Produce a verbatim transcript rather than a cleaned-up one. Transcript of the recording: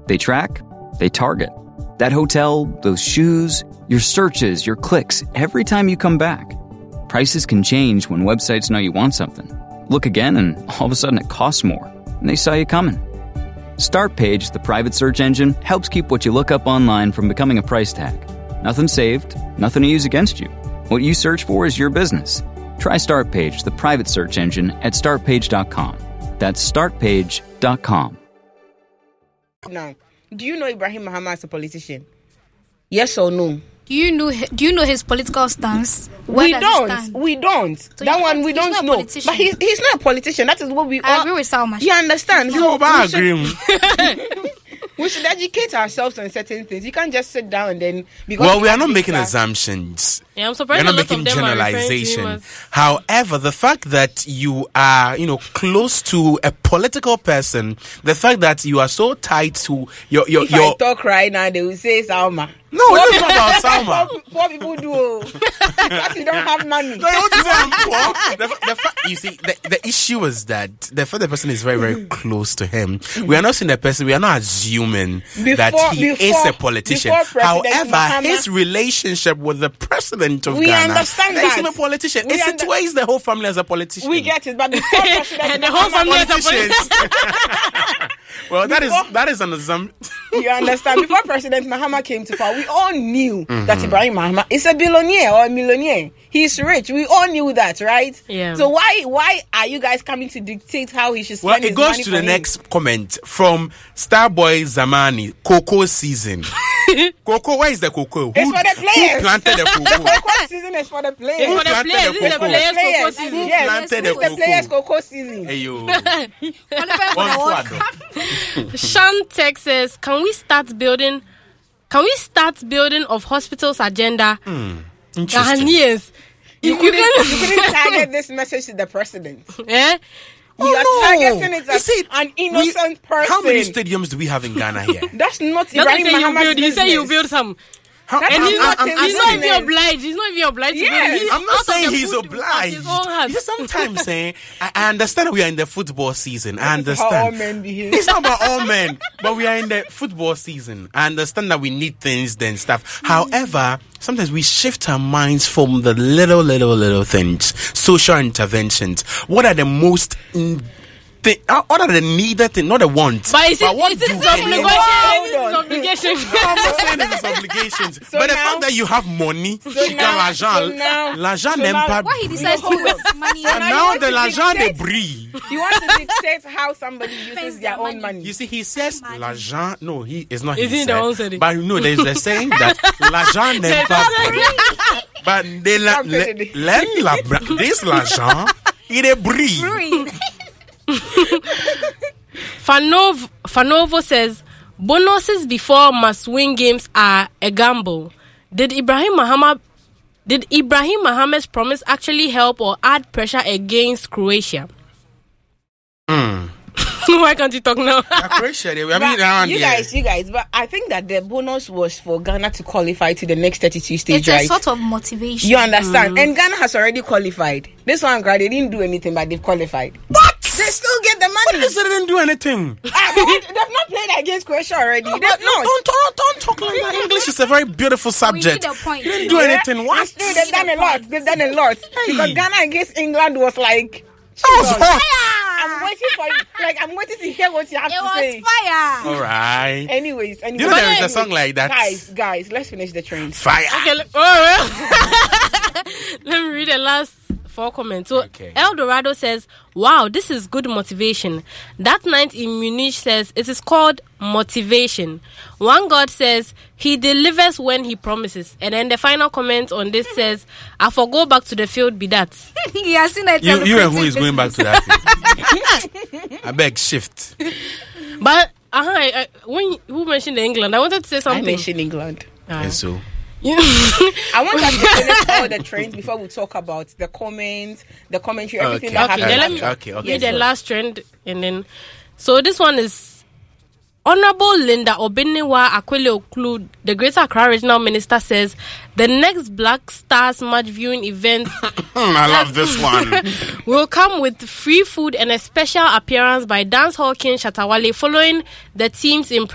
They track, they target. That hotel, those shoes, your searches, your clicks, every time you come back. Prices can change when websites know you want something. Look again and all of a sudden it costs more, and they saw you coming. StartPage, the private search engine, helps keep what you look up online from becoming a price tag. Nothing saved, nothing to use against you. What you search for is your business. Try StartPage, the private search engine, at start page dot com. That's start page dot com. Now, do you know Ibrahim Mahama as a politician? Yes or no? Do you know? Do you know his political stance? Where we does don't. he stand? We don't. So that you one don't- we he's don't not a know. politician. But he's he's not a politician. That is what we. I all, agree with Salma. You understand? No, So but I we should- agree. We should educate ourselves on certain things. You can't just sit down and then because Well, we are have not this making class- Yeah, assumptions. I'm We're surprised a not lot making of them are referring to him generalization. as... However, the fact that you are, you know, close to a political person, the fact that you are so tied to your your If your. I talk right now, they will say Salma. No, it's not about Salma. Poor, poor people do. oh. Because you don't have money. No, you want to say I'm poor? The, the fact, you see, the, the issue is that the fact the person is very, very close to him. We are not seeing the person. We are not assuming that Before- he is before- a politician. before President However, Mahama- his relationship with the president of We Ghana understand makes that. him a politician. We It under- situates the whole family as a politician. We get it, but before President The whole Mahama- family is a politicians. Well, that is Before- that is an assumption. You understand? Before President Mahama came to power, we all knew Mm-hmm. that Ibrahim Mahama is a billionaire or a millionaire. He's rich. We all knew that, right? Yeah. So why why are you guys coming to dictate how he should spend Well, his it goes money to for the him? next comment from Starboy Zamani. Cocoa season. Cocoa, where is the cocoa? It's for the players. Who planted the The cocoa? cocoa season is for the players. It's for the planted players. the This is the cocoa? players' cocoa Players. season. Yes, planted it's the the players' cocoa? cocoa season. Hey, yo. Sean Texas, can we start building? Can we start building of hospitals agenda? Interesting. Ghanaians. You You, couldn't, can. you couldn't target this message to the president. eh? You are Oh, no. targeting it You as see, an we- innocent person. How many stadiums do we have in Ghana here? That's not Doesn't Ibrahim say you Mahama's build. He business. say you build some. How, That And I'm- he's I'm- not, I'm- he's I'm not saying even it. obliged. He's not even obliged Yes. to build it. He's I'm not out of saying the he's food of obliged. his own heart. Because sometimes saying, I, I understand we are in the football season. I This is how all understand. men behave. It's not about all men, but we are in the football season. I understand that we need things, then stuff. However, sometimes we shift our minds from the little, little, little things, social interventions. What are the most in, thi- uh, what are the needed things, not the wants? But is it, what is it do his any- obligation? Hold Is it his on. obligation? I'm not saying it's obligations, So but the now- fact that you have money, So she now- can so l'argent, now- l'argent so n'aime now- pas. Why he decides to Hold on. waste money? So And now you now want the to l'argent de dictate- brille. You want to dictate how somebody uses Spends their their own money. money. You see, he says Money. l'argent. No, he is not. Is he he the said, one said it? But no, there's a saying that l'argent n'aime pas brille. But they la, Stop le, it. l'aime la, bra- this l'argent, il est brille. Free. Fanov, Fanovo says bonuses before must-win games are a gamble. Did Ibrahim Mahama, did Ibrahim Mohamed's promise actually help or add pressure against Croatia? Why can't you talk now? Yeah, Croatia, they- I mean, But around you here. guys, you guys, but I think that the bonus was for Ghana to qualify to the next thirty-two stage, It's a right? sort of motivation. You understand? And Ghana has already qualified. This one, God, they didn't do anything, but they've qualified. What? They still get the What money. is it? They didn't do anything. Ah, but what- they've not played against Croatia already. No, They've but not. don't, don't, don't talk like that. English is a very beautiful subject. need a point. You didn't do Yeah. anything. What? Still, they've done a lot. They've done a lot. Because Ghana against England was like. That was Jesus. hot. I'm waiting for you. Like, I'm waiting to hear what you have It to was say. fire. All right. Anyways, anyways. You know there is a song like that. Guys, guys, let's finish the train. Fire. Okay, le- oh, well. Let me read the last four comments. So Okay. El Dorado says, wow, this is good motivation. That night in Munich says it is called motivation. One God says he delivers when he promises. And then the final comment on this says, I for go back to the field be that. He has seen that. You, you and who is going back to that? I beg shift. But uh-huh, I, I, when you- who mentioned England, I wanted to say I something. mentioned England. Ah. And so, I want us to finish all the trains before we talk about the comments, the commentary, everything Okay. that Okay, happened. then let me Okay, okay. read Yes, the sir. last trend and then. So this one is Honorable Linda Obiniwa Akwele Oklu, the Greater Accra Regional Minister, says the next Black Stars match viewing event I love this one. will come with free food and a special appearance by dancehall king Shatawale following the team's